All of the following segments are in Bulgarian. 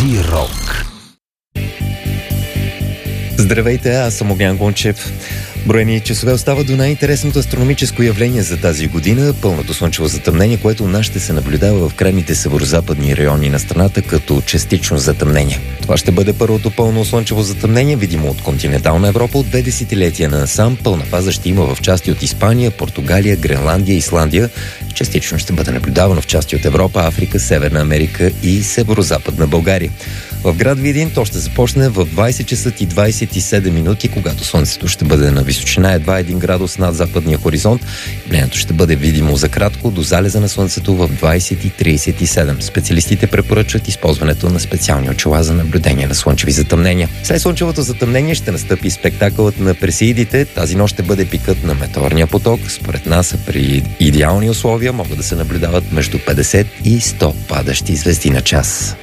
Зирок. Здравейте, аз съм Огнян Гончев. Броени часове остава до най-интересното астрономическо явление за тази година – пълното слънчево затъмнение, което у нас ще се наблюдава в крайните северозападни райони на страната като частично затъмнение. Това ще бъде първото пълно слънчево затъмнение, видимо от континентална Европа от 2 десетилетия насам. Пълна фаза ще има в части от Испания, Португалия, Гренландия, Исландия. Частично ще бъде наблюдавано в части от Европа, Африка, Северна Америка и северозападна България. В град Видин то ще започне в 20 часа и 27 минути, когато слънцето ще бъде на височина едва 1 градус над западния хоризонт. Явлението ще бъде видимо за кратко до залеза на слънцето в 20:37. Специалистите препоръчват използването на специални очила за наблюдение на слънчеви затъмнения. След слънчевото затъмнение ще настъпи спектакълът на Персеидите. Тази нощ ще бъде пикът на метеорния поток. Според нас при идеални условия могат да се наблюдават между 50 и 100 падащи звезди на час.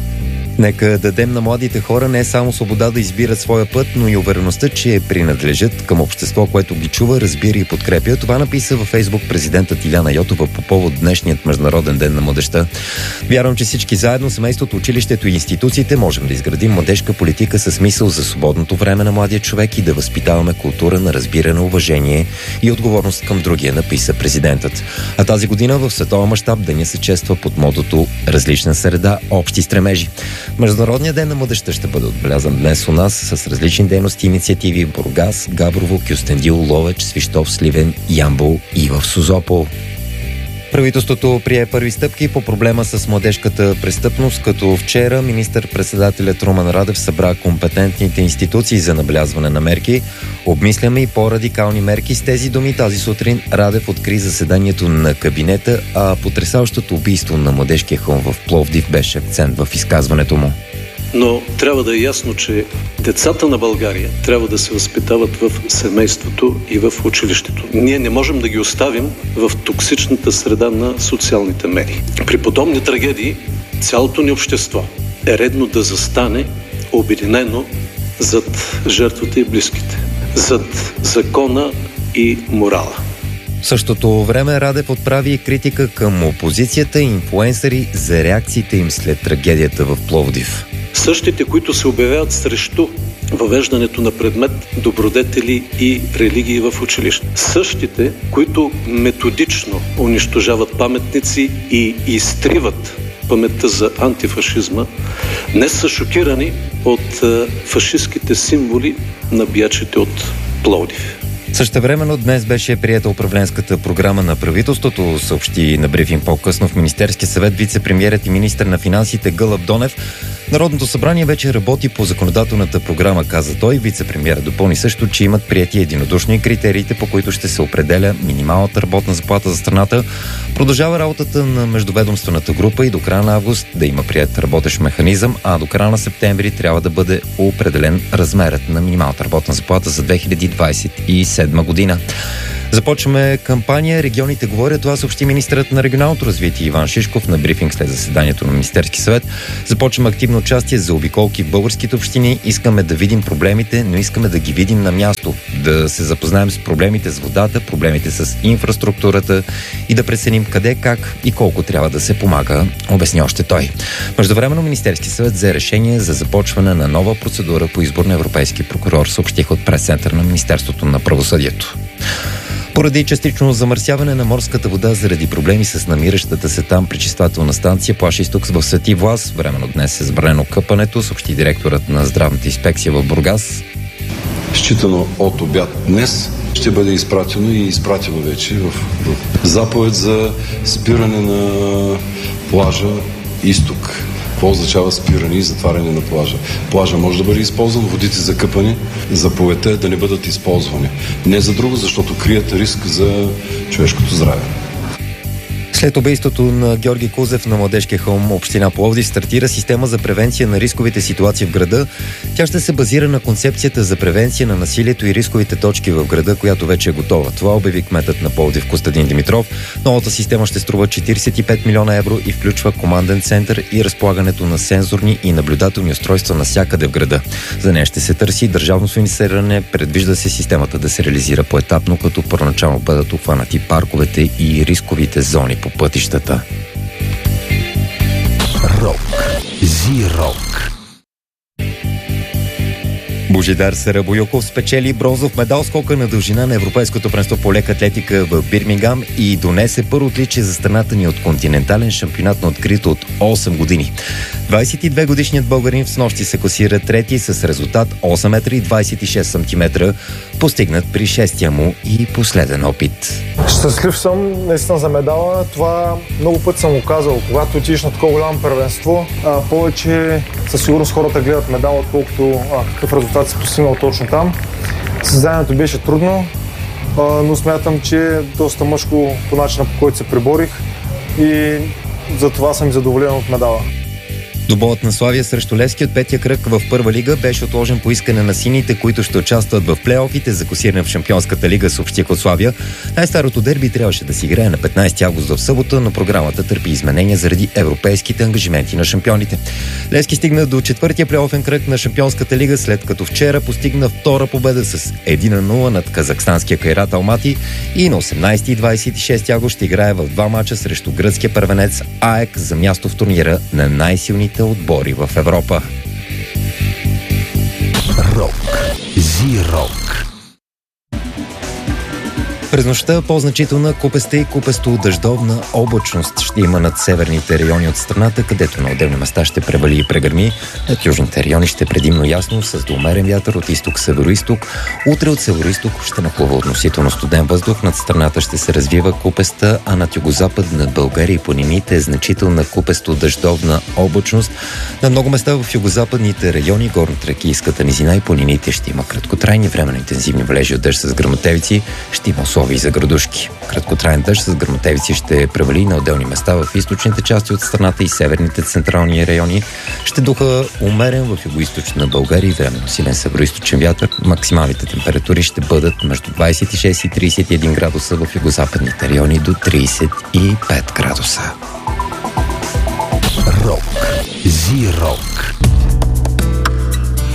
Нека дадем на младите хора не само свобода да избират своя път, но и увереността, че принадлежат към общество, което ги чува, разбира и подкрепя. Това написа във Фейсбук президентът Иляна Йотова по повод днешният Международен ден на младежта. Вярвам, че всички заедно, семейството, училището и институциите, можем да изградим младежка политика със смисъл за свободното време на младия човек и да възпитаваме култура на разбиране, уважение и отговорност към другия, написа президентът. А тази година в световен мащаб деня се чества под мотото „Различна среда, общи стремежи“. Международният ден на младежта ще бъде отбелязан днес у нас с различни дейности и инициативи в Бургас, Габрово, Кюстендил, Ловеч, Свищов, Сливен, Ямбол и в Созопол. Правителството прие първи стъпки по проблема с младежката престъпност, като вчера министър-председателят Румен Радев събра компетентните институции за набелязване на мерки. Обмисляме и по-радикални мерки. С тези думи тази сутрин Радев откри заседанието на кабинета, а потресаващото убийство на младежкия хълм в Пловдив беше акцент в изказването му. Но трябва да е ясно, че децата на България трябва да се възпитават в семейството и в училището. Ние не можем да ги оставим в токсичната среда на социалните медии. При подобни трагедии цялото ни общество е редно да застане обединено зад жертвата и близките, зад закона и морала. В същото време Радев отправи и критика към опозицията и инфлуенсъри за реакциите им след трагедията в Пловдив. Същите, които се обявяват срещу въвеждането на предмет добродетели и религии в училище. Същите, които методично унищожават паметници и изтриват паметта за антифашизма, днес са шокирани от фашистските символи на биячите от Пловдив. Същевременно днес беше приета управленската програма на правителството, съобщи на брифинг по-късно в Министерския съвет вице-премиерът и министър на финансите Гълъб Донев. Народното събрание вече работи по законодателната програма, каза той. Вице-премиерът допълни също, че имат приети единодушни критериите, по които ще се определя минималната работна заплата за страната. Продължава работата на междуведомствената група и до края на август да има приет работещ механизъм, а до края на септември трябва да бъде определен размерът на минималната работна заплата за 2027 година. Започваме кампания "Регионите говорят". Това съобщи министърът на регионалното развитие Иван Шишков на брифинг след заседанието на Министерски съвет. Започваме активно участие за обиколки в българските общини. Искаме да видим проблемите, но искаме да ги видим на място. Да се запознаем с проблемите с водата, проблемите с инфраструктурата и да преценим къде, как и колко трябва да се помага, обясни още той. Междувременно Министерски съвет взе решение за започване на нова процедура по избор на европейски прокурор, съобщих от прес-център на Министерството на правосъдието. Поради частично замърсяване на морската вода заради проблеми с намиращата се там пречиствателна станция плаж Изток в Свети Влас, временно днес е забранено къпането, съобщи директорът на здравната инспекция в Бургас. Считано от обяд днес ще бъде изпратено и изпратено вече в заповед за спиране на плажа Изток. Какво означава спиране и затваряне на плажа? Плажа може да бъде използван, водите за къпане, заповедта е да не бъдат използвани. Не за друго, защото крият риск за човешкото здраве. След убийството на Георги Кузев на младежкия хълм община Пловдив стартира система за превенция на рисковите ситуации в града. Тя ще се базира на концепцията за превенция на насилието и рисковите точки в града, която вече е готова. Това обяви кметът на Пловдив Костадин Димитров. Новата система ще струва 45 милиона евро и включва команден център и разполагането на сензорни и наблюдателни устройства навсякъде в града. За нея ще се търси държавно финансиране. Предвижда се системата да се реализира поетапно, като първоначално бъдат обхванати парковете и рисковите зони по пътищата. Рок. Зирок. Божидар Сарабойоков спечели бронзов медал скока на дължина на Европейското първенство по лека атлетика в Бирмингам и донесе първо отличие за страната ни от континентален шампионат на открито от 8 години. 22-годишният българин в снощи се класира трети с резултат 8 метра и 26 сантиметра, постигнат при шестия му и последен опит. Щастлив съм наистина за медала. Това много пъти съм го казал. Когато отидеш на такова голямо първенство, повече със сигурност хората гледат медала, отколкото какъв резултат си постигнал точно там. Състезанието беше трудно, но смятам, че доста мъжко по начина, по който се преборих и за това съм задоволен от медала. Двубоят на Славия срещу Левски от петия кръг в първа лига беше отложен по искане на сините, които ще участват в плейофите за класиране в Шампионската лига, съобщиха от Славия. Най-старото дерби трябваше да се играе на 15 август в събота, но програмата търпи изменения заради европейските ангажименти на шампионите. Левски стигна до четвъртия плейофен кръг на Шампионската лига, след като вчера постигна втора победа с 1-0 над казахстанския Кайрат Алмати и на 18 и 26 август ще играе в два мача срещу гръцкия първенец АЕК за място в турнира на най-силните отбори в Европа. Рок. Зи-рок. През нощта по-значителна купеста и купесто-дъждовна облачност ще има над северните райони от страната, където на отделни места ще превали и прегърми. Над южните райони ще предимно ясно с до умерен вятър от изток-североизток. Утре от североизток ще нахлува относително студен въздух. Над страната ще се развива купеста, а над югозапад над България и планините е значителна купесто-дъждовна облачност. На много места в югозападните райони, горно-тракийската низина и планините ще има краткотрайни временно интензивни валежи от дъжд с гръмотевици. Ще има условия за градушки. Краткотраен дъжд с гръмотевици ще превали на отделни места в източните части от страната и северните централни райони. Ще духа умерен в югоизточна България и временно силен североизточен вятър. Максималните температури ще бъдат между 26 и 31 градуса в югозападните райони до 35 градуса. Рок. Зи-рок.